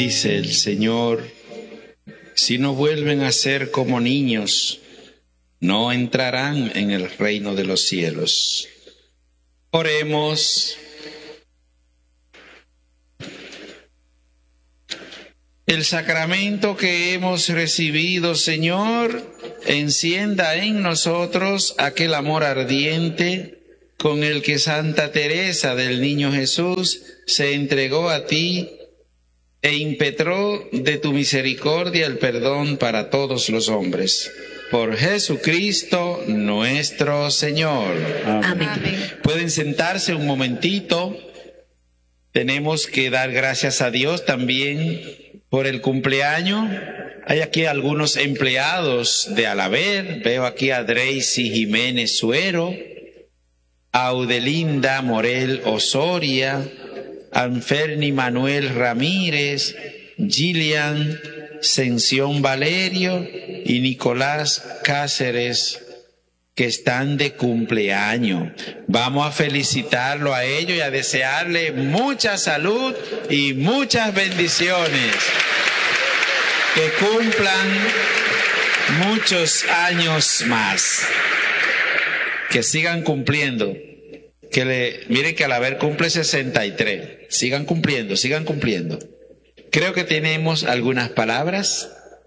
Dice el Señor, si no vuelven a ser como niños, no entrarán en el reino de los cielos. Oremos. El sacramento que hemos recibido, Señor, encienda en nosotros aquel amor ardiente con el que Santa Teresa del Niño Jesús se entregó a ti e impetró de tu misericordia el perdón para todos los hombres. Por Jesucristo nuestro Señor. Amén. Pueden sentarse un momentito. Tenemos que dar gracias a Dios también por el cumpleaños. Hay aquí algunos empleados de Alaber. Veo aquí a Dreisy Jiménez Suero, a Audelinda Morel Osoria, Anferni Manuel Ramírez, Gillian Sención Valerio y Nicolás Cáceres, que están de cumpleaños. Vamos a felicitarlo a ellos y a desearle mucha salud y muchas bendiciones. Que cumplan muchos años más. Que sigan cumpliendo. Miren que Alaber cumple 63. Sigan cumpliendo, sigan cumpliendo. Creo que tenemos algunas palabras.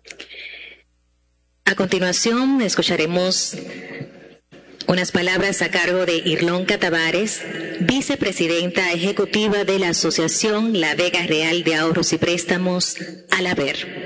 A continuación escucharemos unas palabras a cargo de Irlonca Tavares, vicepresidenta ejecutiva de la Asociación La Vega Real de Ahorros y Préstamos, Alaber.